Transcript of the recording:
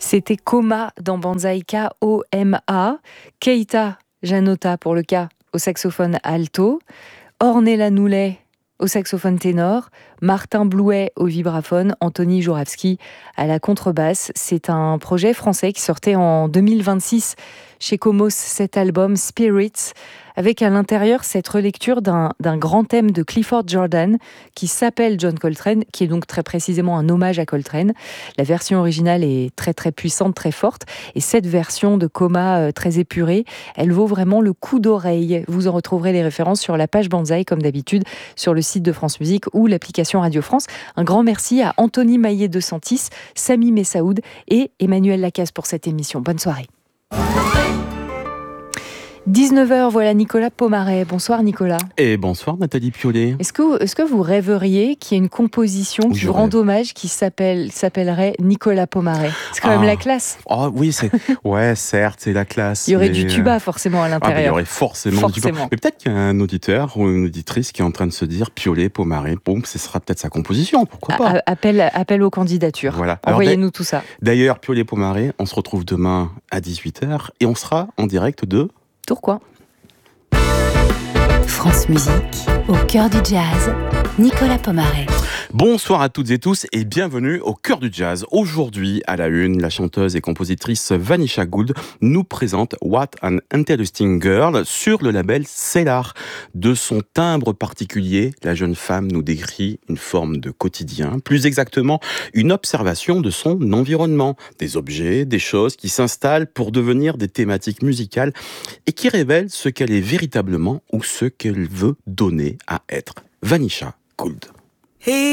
C'était Coma dans Banzai, K-O-M-A. Keita Janota pour le K au saxophone alto. Ornella Noulet au saxophone ténor, Martin Blouet au vibraphone, Anthony Jouravski à la contrebasse. C'est un projet français qui sortait en 2026 chez Comos, cet album Spirits, avec à l'intérieur cette relecture d'un grand thème de Clifford Jordan qui s'appelle John Coltrane, qui est donc très précisément un hommage à Coltrane. La version originale est très très puissante, très forte, et cette version de Coma très épurée, elle vaut vraiment le coup d'oreille. Vous en retrouverez les références sur la page Banzai, comme d'habitude, sur le site de France Musique ou l'application Radio France. Un grand merci à Anthony Maillet de Santis, Sami Messaoud et Emmanuel Lacasse pour cette émission. Bonne soirée. 19h, voilà Nicolas Pomaret. Bonsoir Nicolas. Et bonsoir Nathalie Piollet. Est-ce que vous rêveriez qu'il y ait une composition qui vous rend hommage qui s'appellerait Nicolas Pomaret? C'est quand même la classe. Oh oui, ouais, certes, c'est la classe. Il y aurait du tuba forcément à l'intérieur. Il y aurait forcément du tuba. Mais peut-être qu'il y a un auditeur ou une auditrice qui est en train de se dire Piollet, Pomaret, bon, ce sera peut-être sa composition, pourquoi pas. Appel aux candidatures. Voilà. Envoyez-nous tout ça. D'ailleurs, Piollet, Pomaret, on se retrouve demain à 18h et on sera en direct de Tourcoing. France Musique, au cœur du jazz, Nicolas Pomaret. Bonsoir à toutes et tous et bienvenue au cœur du jazz. Aujourd'hui, à la une, la chanteuse et compositrice Vanisha Gould nous présente What an Interesting Girl sur le label Cellar. De son timbre particulier, la jeune femme nous décrit une forme de quotidien, plus exactement une observation de son environnement, des objets, des choses qui s'installent pour devenir des thématiques musicales et qui révèlent ce qu'elle est véritablement ou ce qu'elle veut donner à être. Vanisha Gould.